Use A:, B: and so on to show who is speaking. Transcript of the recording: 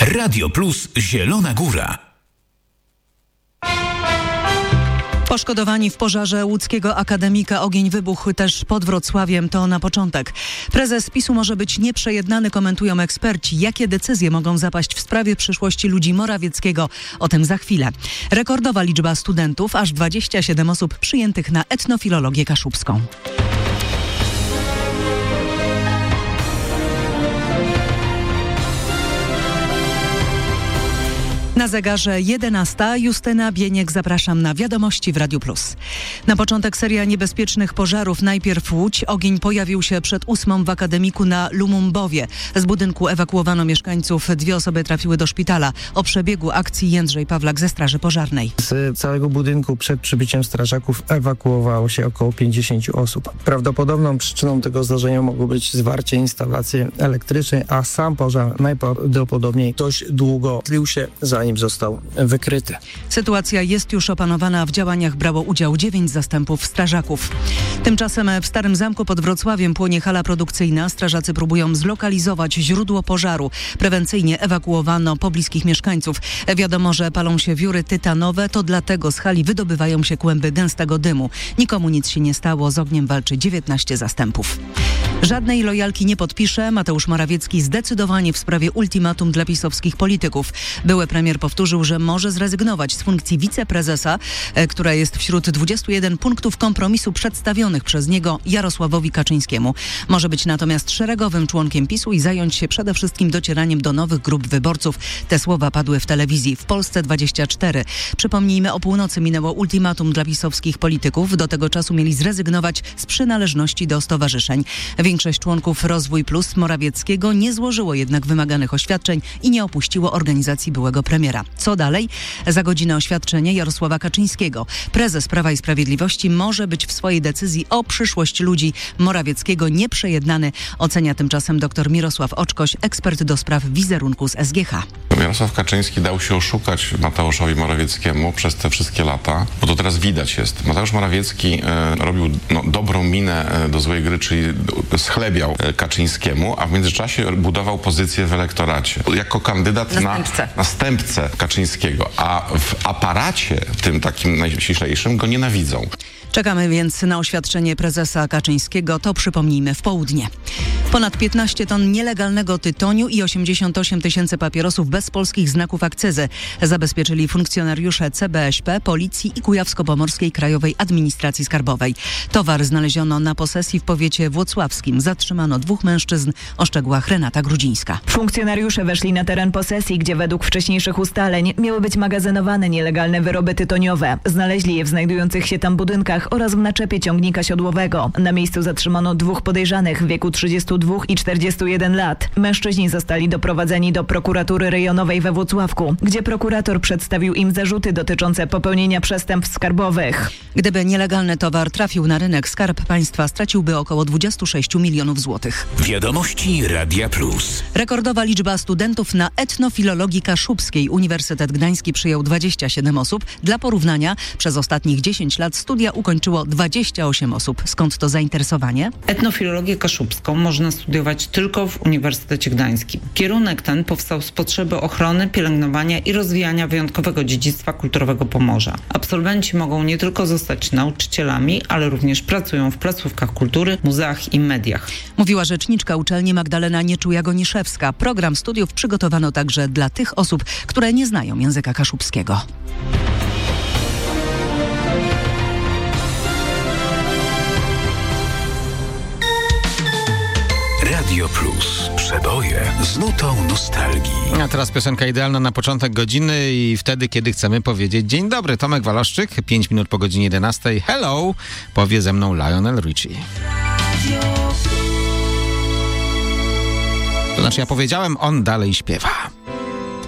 A: Radio Plus Zielona Góra.
B: Poszkodowani w pożarze łódzkiego akademika. Ogień wybuchł też pod Wrocławiem. To na początek. Prezes PiS-u może być nieprzejednany, komentują eksperci. Jakie decyzje mogą zapaść w sprawie przyszłości ludzi Morawieckiego? O tym za chwilę. Rekordowa liczba studentów, aż 27 osób przyjętych na etnofilologię kaszubską. Na zegarze 11. Justyna Bieniek, zapraszam na Wiadomości w Radiu Plus. Na początek seria niebezpiecznych pożarów. Najpierw Łódź. Ogień pojawił się przed 8 w akademiku na Lumumbowie. Z budynku ewakuowano mieszkańców. 2 osoby trafiły do szpitala. O przebiegu akcji Jędrzej Pawlak ze Straży Pożarnej.
C: Z całego budynku przed przybyciem strażaków ewakuowało się około 50 osób. Prawdopodobną przyczyną tego zdarzenia mogło być zwarcie instalacji elektrycznej, a sam pożar najprawdopodobniej dość długo tlił się, zanim został wykryty.
B: Sytuacja jest już opanowana. W działaniach brało udział 9 zastępów strażaków. Tymczasem w Starym Zamku pod Wrocławiem płonie hala produkcyjna. Strażacy próbują zlokalizować źródło pożaru. Prewencyjnie ewakuowano pobliskich mieszkańców. Wiadomo, że palą się wióry tytanowe. To dlatego z hali wydobywają się kłęby gęstego dymu. Nikomu nic się nie stało. Z ogniem walczy 19 zastępów. Żadnej lojalki nie podpisze. Mateusz Morawiecki zdecydowanie w sprawie ultimatum dla pisowskich polityków. Były premier powtórzył, że może zrezygnować z funkcji wiceprezesa, która jest wśród 21 punktów kompromisu przedstawionych przez niego Jarosławowi Kaczyńskiemu. Może być natomiast szeregowym członkiem PiS-u i zająć się przede wszystkim docieraniem do nowych grup wyborców. Te słowa padły w telewizji w Polsce 24. Przypomnijmy, o północy minęło ultimatum dla pisowskich polityków. Do tego czasu mieli zrezygnować z przynależności do stowarzyszeń. Większość członków Rozwój Plus Morawieckiego nie złożyło jednak wymaganych oświadczeń i nie opuściło organizacji byłego premiera. Co dalej? Za godzinę oświadczenie Jarosława Kaczyńskiego. Prezes Prawa i Sprawiedliwości może być w swojej decyzji o przyszłość ludzi Morawieckiego nieprzejednany, ocenia tymczasem dr Mirosław Oczkoś, ekspert do spraw wizerunku z SGH.
D: Jarosław Kaczyński dał się oszukać Mateuszowi Morawieckiemu przez te wszystkie lata, bo to teraz widać jest. Mateusz Morawiecki robił dobrą minę do złej gry, czyli schlebiał Kaczyńskiemu, a w międzyczasie budował pozycję w elektoracie. Jako kandydat na następcę Kaczyńskiego, a w aparacie tym takim najściślejszym go nienawidzą.
B: Czekamy więc na oświadczenie prezesa Kaczyńskiego. To przypomnijmy w południe. Ponad 15 ton nielegalnego tytoniu i 88 tysięcy papierosów bez polskich znaków akcyzy zabezpieczyli funkcjonariusze CBŚP, Policji i Kujawsko-Pomorskiej Krajowej Administracji Skarbowej. Towar znaleziono na posesji w powiecie włocławskim. Zatrzymano 2 mężczyzn. O szczegółach Renata Grudzińska.
E: Funkcjonariusze weszli na teren posesji, gdzie według wcześniejszych ustaleń miały być magazynowane nielegalne wyroby tytoniowe. Znaleźli je w znajdujących się tam budynkach oraz w naczepie ciągnika siodłowego. Na miejscu zatrzymano 2 podejrzanych w wieku 32 i 41 lat. Mężczyźni zostali doprowadzeni do prokuratury rejonowej we Włocławku, gdzie prokurator przedstawił im zarzuty dotyczące popełnienia przestępstw skarbowych.
B: Gdyby nielegalny towar trafił na rynek, Skarb Państwa straciłby około 26 milionów złotych.
A: Wiadomości Radia Plus.
B: Rekordowa liczba studentów na etnofilologii kaszubskiej. Uniwersytet Gdański przyjął 27 osób. Dla porównania, przez ostatnich 10 lat studia ukończyło 28 osób. Skąd to zainteresowanie?
F: Etnofilologię kaszubską można studiować tylko w Uniwersytecie Gdańskim. Kierunek ten powstał z potrzeby ochrony, pielęgnowania i rozwijania wyjątkowego dziedzictwa kulturowego Pomorza. Absolwenci mogą nie tylko zostać nauczycielami, ale również pracują w placówkach kultury, muzeach i mediach.
B: Mówiła rzeczniczka uczelni Magdalena Nieczuja-Goniszewska. Program studiów przygotowano także dla tych osób, które nie znają języka kaszubskiego.
A: Radio Plus. Przeboje z nutą nostalgii.
G: A teraz piosenka idealna na początek godziny i wtedy, kiedy chcemy powiedzieć dzień dobry. Tomek Waloszczyk, 5 minut po godzinie 11. Hello, powie ze mną Lionel Richie. To znaczy ja powiedziałem, on dalej śpiewa.